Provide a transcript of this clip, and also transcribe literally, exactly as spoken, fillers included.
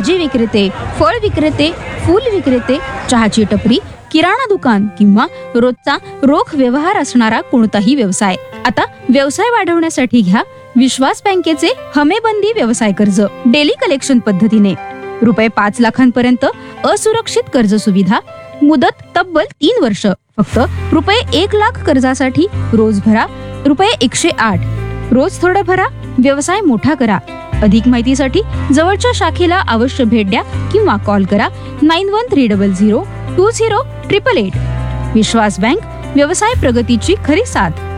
भाजी विक्रेते, फळ विक्रेते, फूल विक्रेते, चहाची टपरी, किराणा दुकान किंवा रोजचा रोख व्यवहार असणारा कोणताही व्यवसाय. आता व्यवसाय वाढवण्यासाठी घ्या विश्वास बँकेचे हमेबंदी व्यवसाय कर्ज. डेली कलेक्शन पद्धतीने रुपये पाच लाखांपर्यंत असुरक्षित कर्ज सुविधा, मुदत तब्बल तीन वर्ष. फक्त रुपये एक लाख कर्जासाठी रोज भरा रुपये एकशे आठ. रोज थोडं भरा, व्यवसाय मोठा करा. अधिक माहितीसाठी जवळच्या शाखेला अवश्य भेट द्या किंवा कॉल करा nine one three double zero to zero triple eight. Vishwas bank, व्यवसाय प्रगतीची खरी साथ.